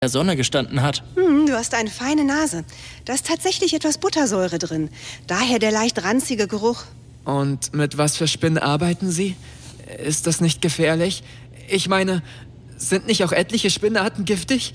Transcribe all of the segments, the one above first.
der Sonne gestanden hat. Du hast eine feine Nase. Da ist tatsächlich etwas Buttersäure drin. Daher der leicht ranzige Geruch. Und mit was für Spinnen arbeiten Sie? Ist das nicht gefährlich? Ich meine, sind nicht auch etliche Spinnenarten giftig?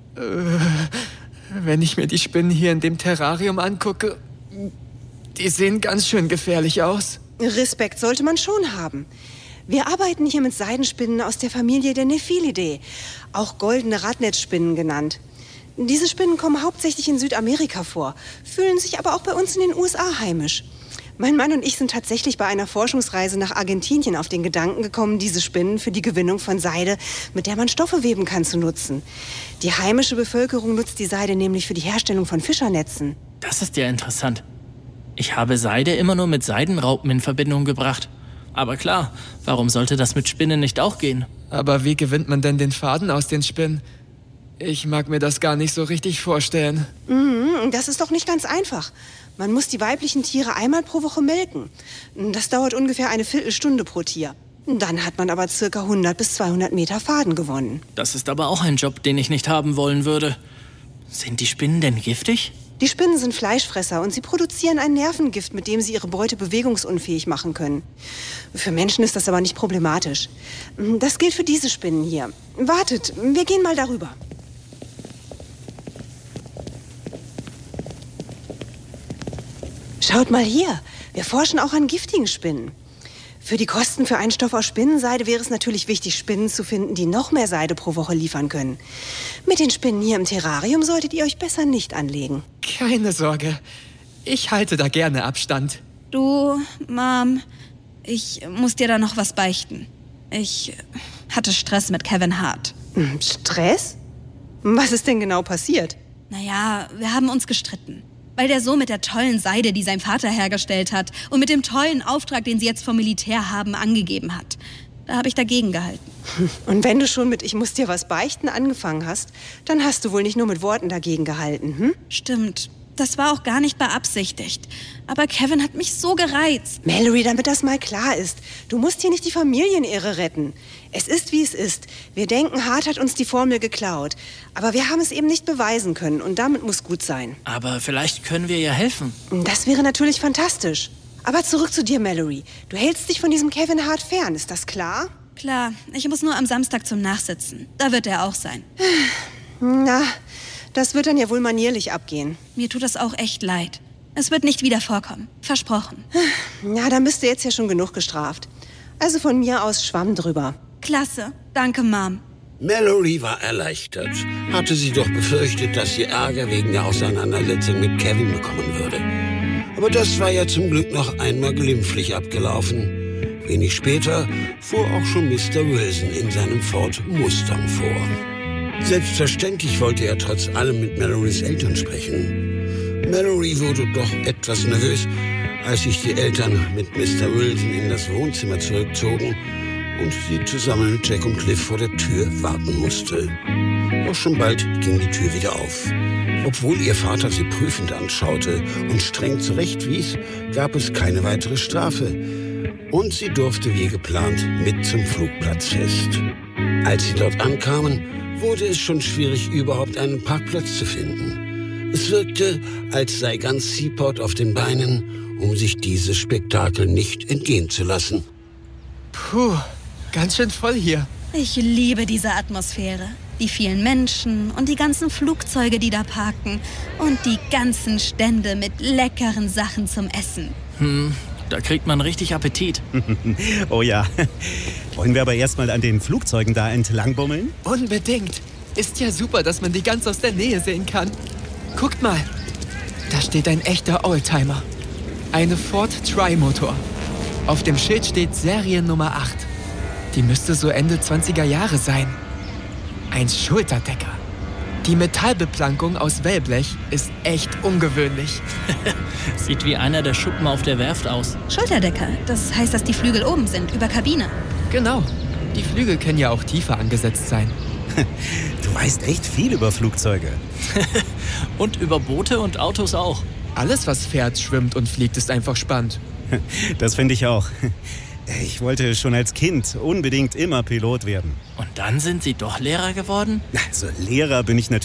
Wenn ich mir die Spinnen hier in dem Terrarium angucke, die sehen ganz schön gefährlich aus. Respekt sollte man schon haben. Wir arbeiten hier mit Seidenspinnen aus der Familie der Nephilidae, auch goldene Radnetzspinnen genannt. Diese Spinnen kommen hauptsächlich in Südamerika vor, fühlen sich aber auch bei uns in den USA heimisch. Mein Mann und ich sind tatsächlich bei einer Forschungsreise nach Argentinien auf den Gedanken gekommen, diese Spinnen für die Gewinnung von Seide, mit der man Stoffe weben kann, zu nutzen. Die heimische Bevölkerung nutzt die Seide nämlich für die Herstellung von Fischernetzen. Das ist ja interessant. Ich habe Seide immer nur mit Seidenraupen in Verbindung gebracht. Aber klar, warum sollte das mit Spinnen nicht auch gehen? Aber wie gewinnt man denn den Faden aus den Spinnen? Ich mag mir das gar nicht so richtig vorstellen. Das ist doch nicht ganz einfach. Man muss die weiblichen Tiere einmal pro Woche melken. Das dauert ungefähr eine Viertelstunde pro Tier. Dann hat man aber circa 100 bis 200 Meter Faden gewonnen. Das ist aber auch ein Job, den ich nicht haben wollen würde. Sind die Spinnen denn giftig? Die Spinnen sind Fleischfresser und sie produzieren ein Nervengift, mit dem sie ihre Beute bewegungsunfähig machen können. Für Menschen ist das aber nicht problematisch. Das gilt für diese Spinnen hier. Wartet, wir gehen mal darüber. Schaut mal hier, wir forschen auch an giftigen Spinnen. Für die Kosten für einen Stoff aus Spinnenseide wäre es natürlich wichtig, Spinnen zu finden, die noch mehr Seide pro Woche liefern können. Mit den Spinnen hier im Terrarium solltet ihr euch besser nicht anlegen. Keine Sorge, ich halte da gerne Abstand. Du, Mom, ich muss dir da noch was beichten. Ich hatte Stress mit Kevin Hart. Stress? Was ist denn genau passiert? Naja, wir haben uns gestritten. Weil der so mit der tollen Seide, die sein Vater hergestellt hat, und mit dem tollen Auftrag, den sie jetzt vom Militär haben, angegeben hat. Da habe ich dagegen gehalten. Und wenn du schon mit "Ich muss dir was beichten" angefangen hast, dann hast du wohl nicht nur mit Worten dagegen gehalten, hm? Stimmt. Das war auch gar nicht beabsichtigt. Aber Kevin hat mich so gereizt. Mallory, damit das mal klar ist, du musst hier nicht die Familienehre retten. Es ist, wie es ist. Wir denken, Hart hat uns die Formel geklaut. Aber wir haben es eben nicht beweisen können und damit muss gut sein. Aber vielleicht können wir ihr helfen. Das wäre natürlich fantastisch. Aber zurück zu dir, Mallory. Du hältst dich von diesem Kevin Hart fern, ist das klar? Klar, ich muss nur am Samstag zum Nachsitzen. Da wird er auch sein. Na, das wird dann ja wohl manierlich abgehen. Mir tut das auch echt leid. Es wird nicht wieder vorkommen. Versprochen. Ja, dann bist du jetzt ja schon genug gestraft. Also von mir aus Schwamm drüber. Klasse. Danke, Mom. Mallory war erleichtert. Hatte sie doch befürchtet, dass sie Ärger wegen der Auseinandersetzung mit Kevin bekommen würde. Aber das war ja zum Glück noch einmal glimpflich abgelaufen. Wenig später fuhr auch schon Mr. Wilson in seinem Ford Mustang vor. Selbstverständlich wollte er trotz allem mit Mallorys Eltern sprechen. Mallory wurde doch etwas nervös, als sich die Eltern mit Mr. Wilson in das Wohnzimmer zurückzogen und sie zusammen mit Jack und Cliff vor der Tür warten musste. Doch schon bald ging die Tür wieder auf. Obwohl ihr Vater sie prüfend anschaute und streng zurechtwies, gab es keine weitere Strafe. Und sie durfte wie geplant mit zum Flugplatzfest. Als sie dort ankamen, wurde es schon schwierig, überhaupt einen Parkplatz zu finden. Es wirkte, als sei ganz Seaport auf den Beinen, um sich dieses Spektakel nicht entgehen zu lassen. Puh, ganz schön voll hier. Ich liebe diese Atmosphäre. Die vielen Menschen und die ganzen Flugzeuge, die da parken. Und die ganzen Stände mit leckeren Sachen zum Essen. Da kriegt man richtig Appetit. Oh ja. Wollen wir aber erstmal an den Flugzeugen da entlang bummeln? Unbedingt. Ist ja super, dass man die ganz aus der Nähe sehen kann. Guckt mal, da steht ein echter Oldtimer. Eine Ford Tri-Motor. Auf dem Schild steht Seriennummer 8. Die müsste so Ende 20er Jahre sein. Ein Schulterdecker. Die Metallbeplankung aus Wellblech ist echt ungewöhnlich. Sieht wie einer der Schuppen auf der Werft aus. Schulterdecker, das heißt, dass die Flügel oben sind, über Kabine. Genau. Die Flügel können ja auch tiefer angesetzt sein. Du weißt echt viel über Flugzeuge. Und über Boote und Autos auch. Alles, was fährt, schwimmt und fliegt, ist einfach spannend. Das finde ich auch. Ich wollte schon als Kind unbedingt immer Pilot werden. Und dann sind Sie doch Lehrer geworden? Also Lehrer bin ich natürlich